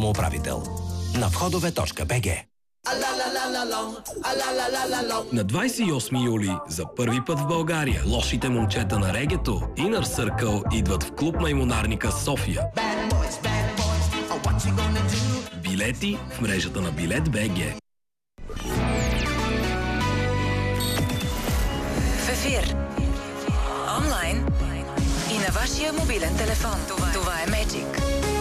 домоуправител. На входове.bg. На 28 юли за първи път в България лошите момчета на регето Inner Circle идват в клуб Маймунарника София. Билети в мрежата на Билет.bg. В ефир, онлайн и на вашия мобилен телефон. Това е Magic.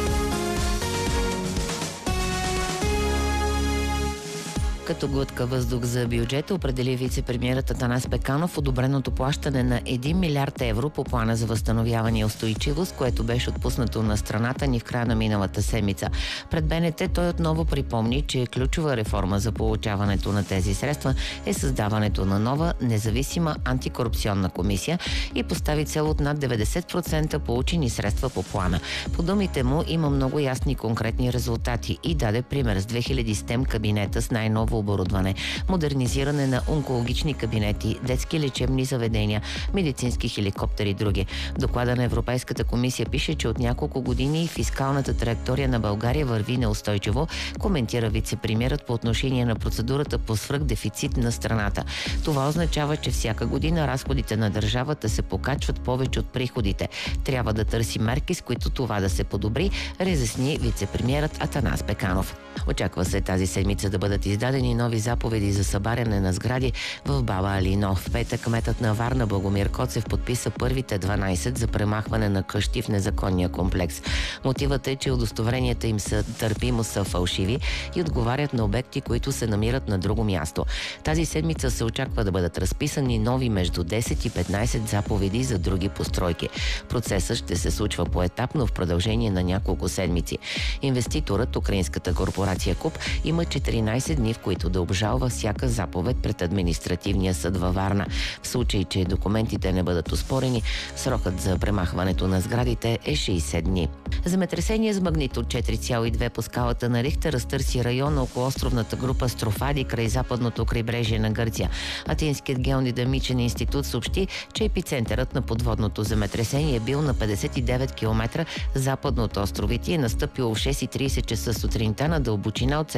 Като глътка въздух за бюджета определи вице-премиерът Атанас Пеканов одобреното плащане на 1 милиард евро по плана за възстановяване и устойчивост, което беше отпуснато на страната ни в края на миналата седмица. Пред БНТ той отново припомни, че ключова реформа за получаването на тези средства е създаването на нова независима антикорупционна комисия и постави цел от над 90% получени средства по плана. По думите му има много ясни и конкретни резултати и даде пример с 2000 STEM кабинета с най-ново оборудване, модернизиране на онкологични кабинети, детски лечебни заведения, медицински хеликоптери и други. В доклада на Европейската комисия пише, че от няколко години фискалната траектория на България върви неустойчиво, коментира вице-премиерът по отношение на процедурата по свръхдефицит на страната. Това означава, че всяка година разходите на държавата се покачват повече от приходите. Трябва да търси мерки, с които това да се подобри, разясни вице-премиерът Атанас Пеканов. Очаква се тази седмица да бъдат издадени нови заповеди за събаряне на сгради в Баба Алино. В петък кметът на Варна Благомир Коцев подписа първите 12 за премахване на къщи в незаконния комплекс. Мотивът е, че удостоверенията им са търпимо са фалшиви и отговарят на обекти, които се намират на друго място. Тази седмица се очаква да бъдат разписани нови между 10 и 15 заповеди за други постройки. Процесът ще се случва поетапно в продължение на няколко седмици. Инвеститорът, украинската корпорация КУП, има 14 дни, в които да обжалва всяка заповед пред административния съд във Варна. В случай, че документите не бъдат оспорени, срокът за премахването на сградите е 60 дни. Земетресение с магнитуд 4,2 по скалата на Рихтер разтърси района около островната група Строфади край западното крайбрежие на Гърция. Атинският геодинамичен институт съобщи, че епицентърът на подводното земетресение е бил на 59 км западно от островите и е настъпило в 6:30 часа сутринта на дълбочина от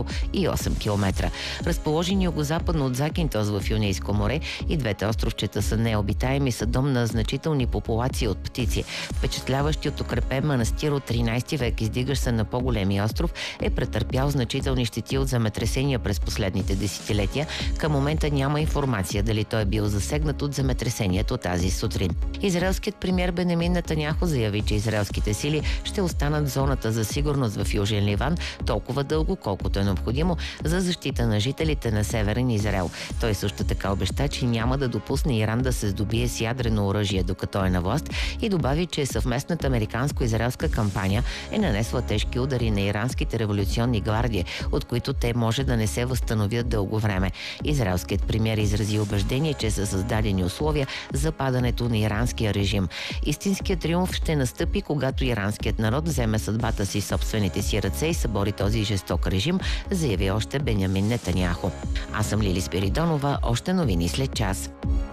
7,8 км. Разположени югозападно от Закинтос в Йонийско море, и двете островчета са необитаеми, са дом на значителни популации от птици. Впечатляващият укрепен манастир от 13 век, издигащ се на по-големия остров, е претърпял значителни щети от земетресения през последните десетилетия. Към момента няма информация дали той е бил засегнат от земетресението тази сутрин. Израелският премиер Бенемин Нетаняху заяви, че израелските сили ще останат в зоната за сигурност в Южен Ливан толкова дълго, колкото е необходимо за защита на жителите на Северен Израел. Той също така обеща, че няма да допусне Иран да се здобие с ядрено оръжие, докато е на власт, и добави, че съвместната американско-израелска кампания е нанесла тежки удари на иранските революционни гвардии, от които те може да не се възстановят дълго време. Израелският премиер изрази убеждение, че са създадени условия за падането на иранския режим. Истинският триумф ще настъпи, когато иранският народ вземе съдбата си в собствените си ръце и събори този жесток режим, заяви още Бенямин Нетаняху. Аз съм Лили Спиридонова, още новини след час.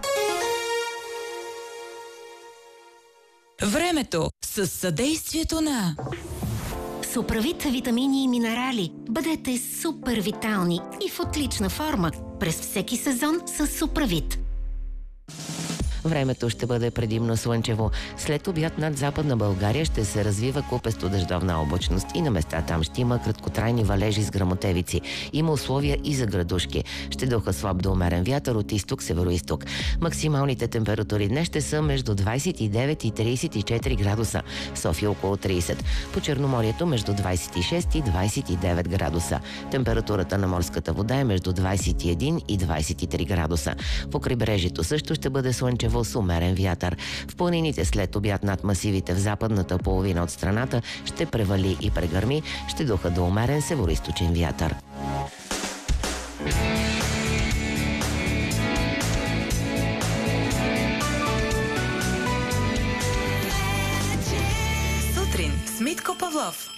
Времето с съдействието на Суправит витамини и минерали. Бъдете супер витални и в отлична форма през всеки сезон с Суправит. Времето ще бъде предимно слънчево. След обяд над Западна България ще се развива купесто дъждовна облачност и на места там ще има краткотрайни валежи с гръмотевици. Има условия и за градушки. Ще духа слаб до умерен вятър от изток-североизток. Максималните температури днес ще са между 29 и 34 градуса. София около 30. По Черноморието между 26 и 29 градуса. Температурата на морската вода е между 21 и 23 градуса. По крайбрежието също ще бъде слънчево с умерен вятър. В планините след обяд над масивите в западната половина от страната ще превали и прегърми, ще духа до умерен североизточен вятър. Сутрин с Митко Павлов.